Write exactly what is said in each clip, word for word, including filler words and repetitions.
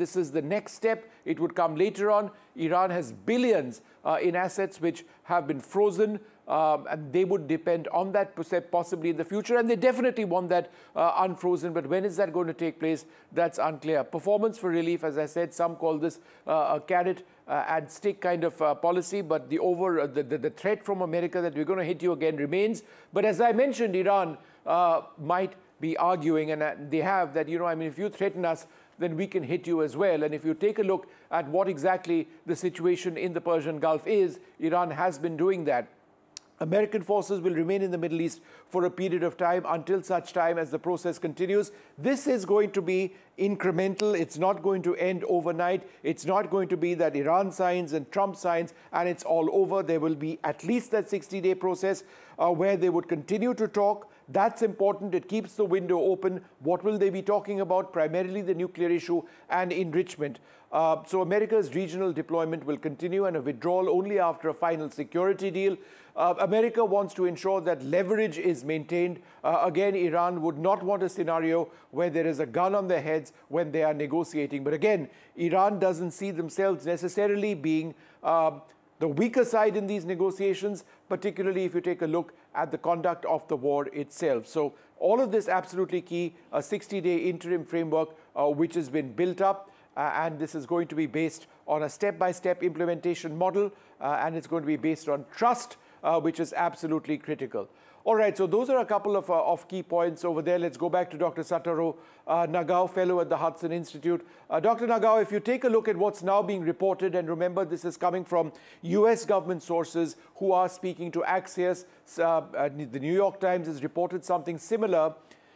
this is the next step. It would come later on. Iran has billions uh, in assets which have been frozen, um, and they would depend on that possibly in the future, and they definitely want that uh, unfrozen. But when is that going to take place? That's unclear. Performance for relief, as I said, some call this uh, a carrot uh, and stick kind of uh, policy, but the over uh, the, the, the threat from America that we're going to hit you again remains. But as I mentioned, Iran uh, might be arguing, and uh, they have, that, you know, I mean, if you threaten us, then we can hit you as well. And if you take a look at what exactly the situation in the Persian Gulf is, Iran has been doing that. American forces will remain in the Middle East for a period of time until such time as the process continues. This is going to be incremental. It's not going to end overnight. It's not going to be that Iran signs and Trump signs and it's all over. There will be at least that sixty-day process uh, where they would continue to talk. That's important. It keeps the window open. What will they be talking about? Primarily the nuclear issue and enrichment. Uh, so America's regional deployment will continue, and a withdrawal only after a final security deal. Uh, America wants to ensure that leverage is maintained. Uh, again, Iran would not want a scenario where there is a gun on their heads when they are negotiating. But again, Iran doesn't see themselves necessarily being uh, the weaker side in these negotiations, particularly if you take a look at the conduct of the war itself. So all of this absolutely key, a sixty-day interim framework uh, which has been built up, uh, and this is going to be based on a step-by-step implementation model, uh, and it's going to be based on trust, uh, which is absolutely critical. All right, so those are a couple of, uh, of key points over there. Let's go back to Doctor Satoru uh, Nagao, fellow at the Hudson Institute. Uh, Doctor Nagao, if you take a look at what's now being reported, and remember this is coming from U S government sources who are speaking to Axios, uh, uh, the New York Times has reported something similar.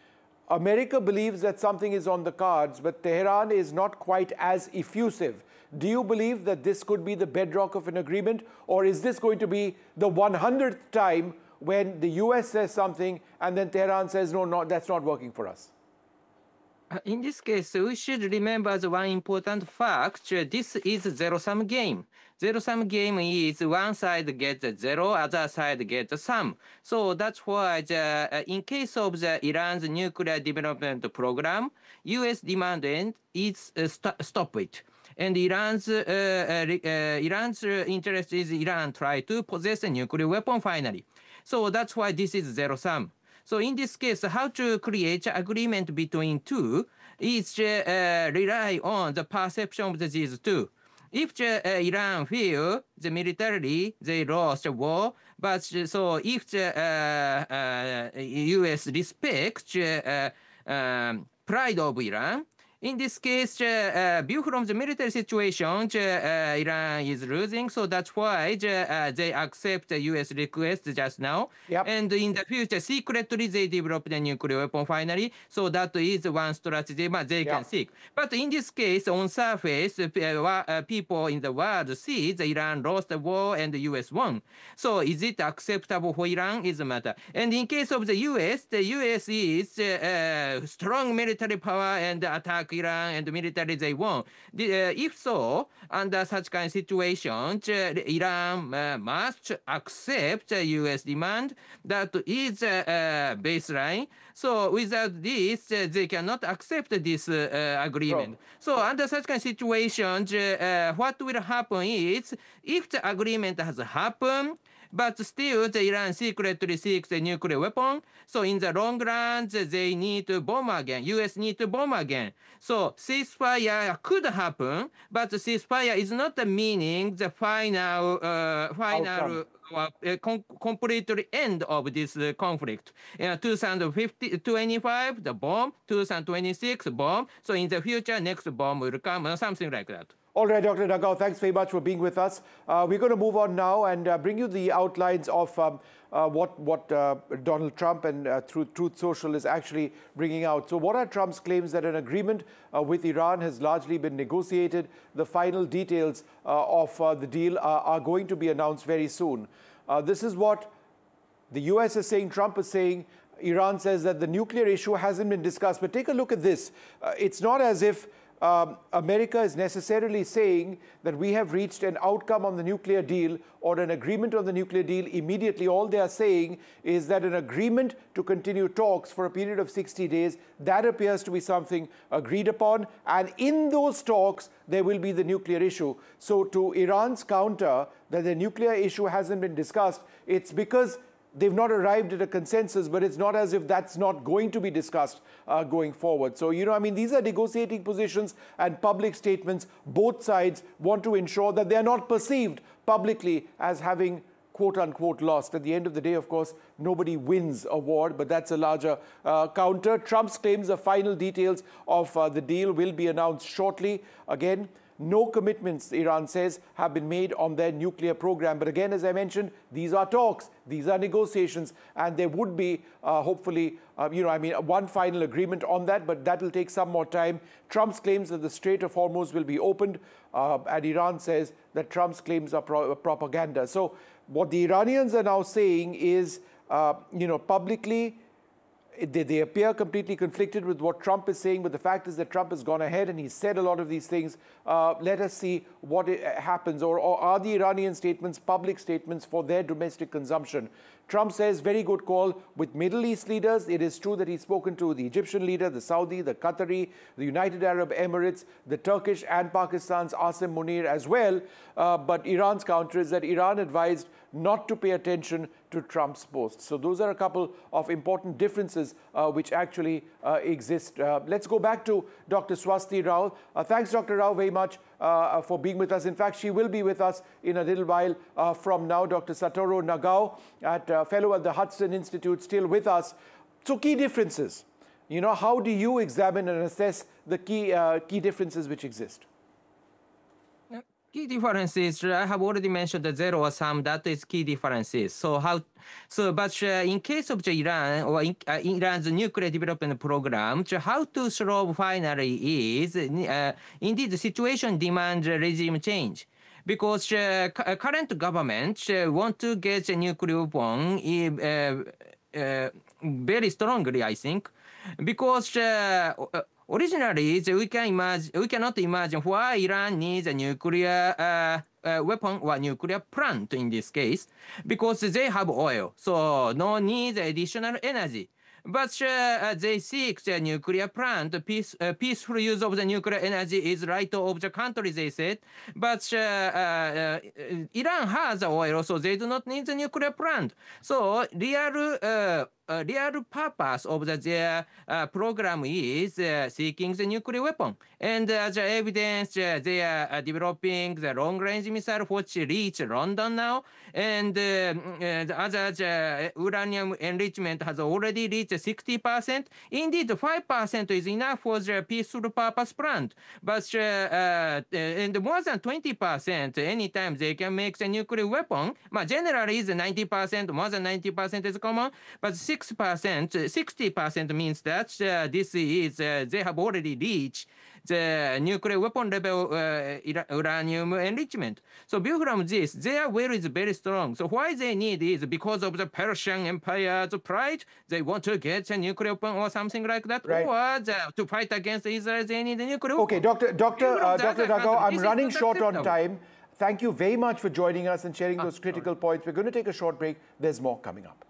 America believes that something is on the cards, but Tehran is not quite as effusive. Do you believe that this could be the bedrock of an agreement, or is this going to be the one hundredth time when the U S says something and then Tehran says, no, no, that's not working for us? In this case, we should remember the one important fact. This is a zero-sum game. Zero-sum game is one side gets a zero, other side gets a sum. So that's why the, in case of the Iran's nuclear development program, U S demanded is uh, st stop it. And Iran's, uh, uh, uh, Iran's interest is Iran try to possess a nuclear weapon finally. So that's why this is zero-sum. So in this case, how to create agreement between two is uh, rely on the perception of these two. If the, uh, Iran feel the militarily they lost the war, but so if the uh, uh, U S respects the uh, um, pride of Iran, in this case, uh, view from the military situation, uh, Iran is losing, so that's why uh, they accept the U S request just now. Yep. And in the future, secretly they develop the nuclear weapon finally, so that is one strategy but they Yep. can seek. But in this case, on surface, uh, uh, people in the world see the Iran lost the war and the U S won. So is it acceptable for Iran is a matter. And in case of the U S, the U S is uh, uh, strong military power and attack Iran and military they won. The, uh, if so, under such kind of situation, uh, Iran uh, must accept the U S demand. That is a uh, uh, baseline. So without this, uh, they cannot accept this uh, uh, agreement. Bro. So under such kind of situation, uh, what will happen is, if the agreement has happened, but still the Iran secretly seeks a nuclear weapon, so in the long run, they need to bomb again. U S need to bomb again. So ceasefire could happen, but ceasefire is not the meaning the final, uh, final uh, uh, com completely end of this uh, conflict. In two thousand twenty-five, the bomb, two thousand twenty-six, bomb. So in the future, next bomb will come, uh, something like that. All right, Doctor Nagao, thanks very much for being with us. Uh, we're going to move on now and uh, bring you the outlines of um, uh, what, what uh, Donald Trump and uh, through Truth Social is actually bringing out. So what are Trump's claims that an agreement uh, with Iran has largely been negotiated? The final details uh, of uh, the deal are, are going to be announced very soon. Uh, this is what the U S is saying, Trump is saying. Iran says that the nuclear issue hasn't been discussed. But take a look at this. Uh, it's not as if um, America is necessarily saying that we have reached an outcome on the nuclear deal or an agreement on the nuclear deal immediately. All they are saying is that an agreement to continue talks for a period of sixty days, that appears to be something agreed upon. And in those talks, there will be the nuclear issue. So to Iran's counter that the nuclear issue hasn't been discussed, it's because they've not arrived at a consensus, but it's not as if that's not going to be discussed uh, going forward. So, you know, I mean, these are negotiating positions and public statements. Both sides want to ensure that they're not perceived publicly as having quote unquote lost. At the end of the day, of course, nobody wins a war, but that's a larger uh, counter. Trump's claims the final details of uh, the deal will be announced shortly. Again, no commitments, Iran says, have been made on their nuclear program. But again, as I mentioned, these are talks, these are negotiations, and there would be, uh, hopefully, uh, you know, I mean, one final agreement on that, but that will take some more time. Trump's claims that the Strait of Hormuz will be opened, uh, and Iran says that Trump's claims are pro propaganda. So what the Iranians are now saying is, uh, you know, publicly, They, they appear completely conflicted with what Trump is saying, but the fact is that Trump has gone ahead and he's said a lot of these things. Uh, let us see what it happens. Or, or are the Iranian statements public statements for their domestic consumption? Trump says, very good call with Middle East leaders. It is true that he's spoken to the Egyptian leader, the Saudi, the Qatari, the United Arab Emirates, the Turkish and Pakistan's Asim Munir as well. Uh, but Iran's counter is that Iran advised not to pay attention to Trump's posts. So those are a couple of important differences uh, which actually uh, exist. Uh, let's go back to Doctor Swasti Rao. Uh, thanks, Doctor Rao, very much uh, for being with us. In fact, she will be with us in a little while uh, from now. Doctor Satoru Nagao, at, uh, fellow at the Hudson Institute, still with us. So key differences. You know, how do you examine and assess the key, uh, key differences which exist? Key differences, I have already mentioned the zero sum, that is key differences. So how, so but uh, in case of the Iran or in, uh, Iran's nuclear development program, how to solve finally is, uh, indeed the situation demands regime change. Because uh, current government uh, want to get a nuclear weapon uh, uh, very strongly, I think, because uh, originally, we can imagine, we cannot imagine why Iran needs a nuclear uh, uh, weapon or nuclear plant in this case, because they have oil, so no need additional energy. But uh, they seek the nuclear plant. Peace, uh, peaceful use of the nuclear energy is right of the country, they said. But uh, uh, Iran has oil, so they do not need the nuclear plant. So real uh, Uh, real purpose of the, their uh, program is uh, seeking the nuclear weapon. And as uh, evidence, uh, they are uh, developing the long-range missile which reach London now. And uh, the other uh, uranium enrichment has already reached sixty percent. Indeed, five percent is enough for the peaceful purpose plant. But uh, uh, and more than twenty percent, anytime they can make the nuclear weapon, but generally is ninety percent, more than ninety percent is common, but six percent, sixty percent means that uh, this is, uh, they have already reached the nuclear weapon level uh, uranium enrichment. So view from this, their will is very strong. So why they need is because of the Persian Empire's pride. They want to get a nuclear weapon or something like that, right. Or the, to fight against Israel, they need a nuclear weapon. Okay, Doctor Doctor uh, Doctor Nagao, I'm running short on acceptable. time. Thank you very much for joining us and sharing those critical points. We're going to take a short break. There's more coming up.